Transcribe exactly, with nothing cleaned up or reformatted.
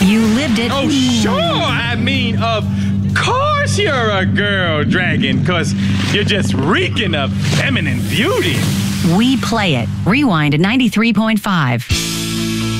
You lived it. Oh, sure. I mean, of course you're a girl dragon, because you're just reeking of feminine beauty. We play it. Rewind at ninety-three point five.